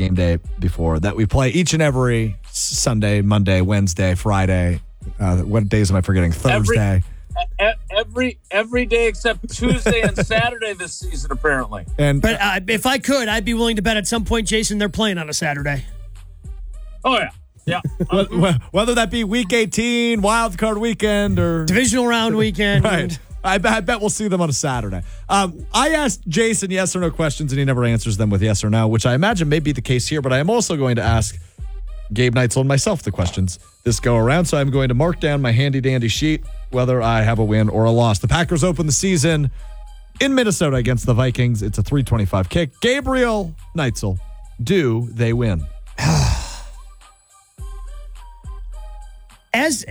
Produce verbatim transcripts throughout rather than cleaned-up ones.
game day before that we play each and every Sunday, Monday, Wednesday, Friday. Uh, what days am I forgetting? Thursday. Every, every every day except Tuesday and Saturday this season, apparently. And But uh, if I could, I'd be willing to bet at some point, Jason, they're playing on a Saturday. Oh, yeah. Yeah. wh- whether that be week eighteen, wild card weekend, or Divisional round weekend. right. I, bet- I bet we'll see them on a Saturday. Um, I asked Jason yes or no questions, and he never answers them with yes or no, which I imagine may be the case here. But I am also going to ask Gabe Neitzel and myself the questions this go around. So I'm going to mark down my handy dandy sheet whether I have a win or a loss. The Packers open the season in Minnesota against the Vikings. It's a three twenty-five kick. Gabriel Neitzel, do they win? As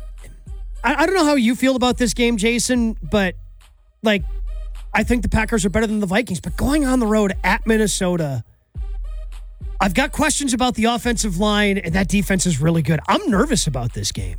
I, I don't know how you feel about this game, Jason, but like I think the Packers are better than the Vikings. But going on the road at Minnesota, I've got questions about the offensive line, and that defense is really good. I'm nervous about this game.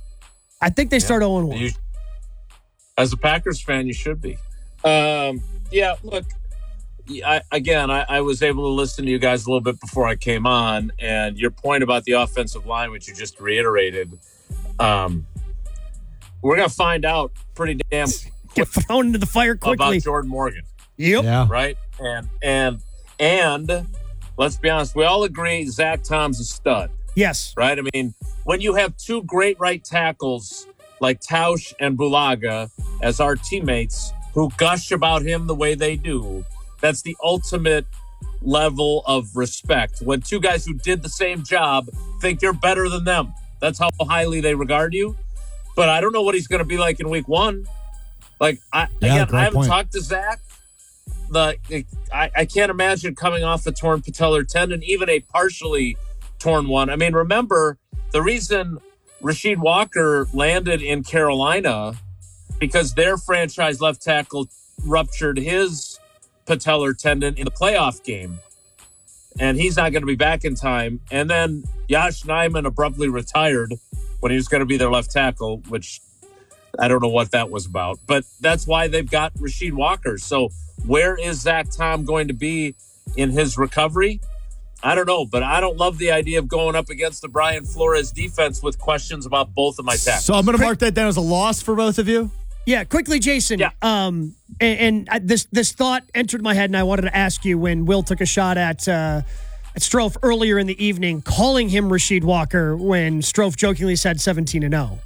I think they start oh and one. You, as a Packers fan, you should be. Um, yeah, look, I, again, I, I was able to listen to you guys a little bit before I came on, and your point about the offensive line, which you just reiterated, um, we're going to find out pretty damn Get thrown into the fire quickly. about Jordan Morgan. Yep. Yeah. Right? And, and, and let's be honest, we all agree Zach Tom's a stud. Yes. Right? I mean, when you have two great right tackles like Tausch and Bulaga as our teammates who gush about him the way they do, that's the ultimate level of respect. When two guys who did the same job think you're better than them, that's how highly they regard you. But I don't know what he's going to be like in week one. Like, I, Yeah, again, great I haven't point. talked to Zach. The, I, I can't imagine coming off a torn patellar tendon, even a partially torn one. I mean, remember, the reason Rasheed Walker landed in Carolina because their franchise left tackle ruptured his patellar tendon in the playoff game, and he's not going to be back in time. And then Yash Nyman abruptly retired when he was going to be their left tackle, which I don't know what that was about. But that's why they've got Rasheed Walker. So where is Zach Tom going to be in his recovery? I don't know, but I don't love the idea of going up against the Brian Flores defense with questions about both of my tackles. So I'm going to mark that down as a loss for both of you. Yeah, quickly, Jason. Yeah. Um, and, and I, this this thought entered my head, and I wanted to ask you when Will took a shot at uh, at Strofe earlier in the evening, calling him Rasheed Walker when Strofe jokingly said seventeen and oh.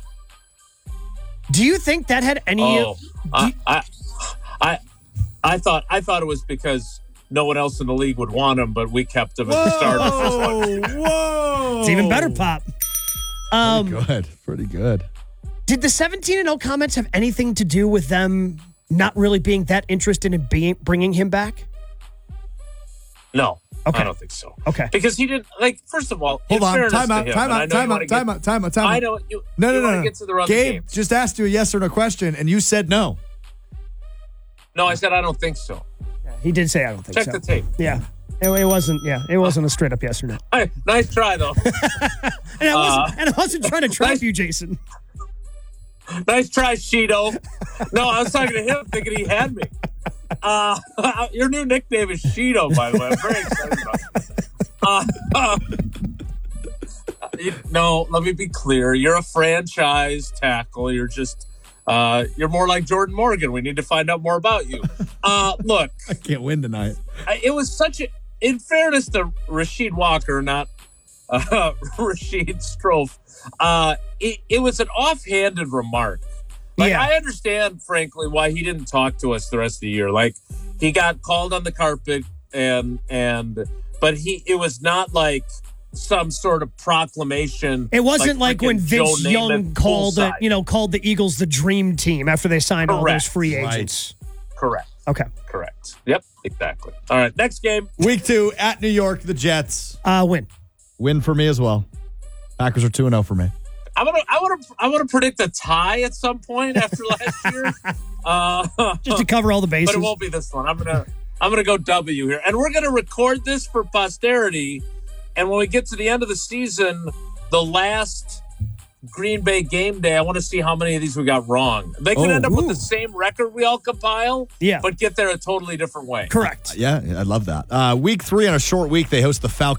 Do you think that had any? Oh, I, I, I, I thought I thought it was because no one else in the league would want him, but we kept him as the starter. Whoa, whoa. It's even better, Pop. Um, Pretty good. Pretty good. Did the seventeen and oh comments have anything to do with them not really being that interested in being, bringing him back? No, Okay. I don't think so. Okay. Because he didn't, like, first of all, Hold in on. fairness Time to out. him, Time and I out. know you Time wanna out. get- Time out. Time out. Time out. I Time out. know you, No, you no, want no. to get to the run Gabe games. just asked you a yes or no question, and you said no. No, I said I don't think so. He did say I don't think Check so. the tape. Yeah. It, it wasn't. Yeah, it wasn't a straight up yes or no. Hey, nice try, though. And I wasn't. Uh, and I wasn't trying to trap nice- you, Jason. Nice try, Sheeto. No, I was talking to him thinking he had me. Uh, your new nickname is Sheeto, by the way. I'm very excited about it. Uh, uh, you, no, let me be clear. You're a franchise tackle. You're just, uh, you're more like Jordan Morgan. We need to find out more about you. Uh, look, I can't win tonight. I- it was such a, in fairness to Rasheed Walker, not uh, Rasheed Strofe, uh, it, it was an offhanded remark. Like, Yeah. I understand, frankly, why he didn't talk to us the rest of the year. Like, he got called on the carpet, and and but he it was not like some sort of proclamation. It wasn't like, when freaking Vince Joe Young Namath called it, poolside. you know, called the Eagles the dream team after they signed all Correct. those free Right. agents. Correct. Okay. Correct. Yep. Exactly. All right. Next game. Week two at New York, the Jets. Uh, win. Win for me as well. Packers are two and oh for me. I want to. I want to. I want to predict a tie at some point after last year. Uh, Just to cover all the bases. But it won't be this one. I'm gonna. I'm gonna go W here, and we're gonna record this for posterity. And when we get to the end of the season, the last Green Bay game day, I want to see how many of these we got wrong. They could Oh, end up with ooh. the same record we all compile, Yeah. but get there a totally different way. Correct. Yeah, I love that. Uh, week three on a short week, they host the Falcons.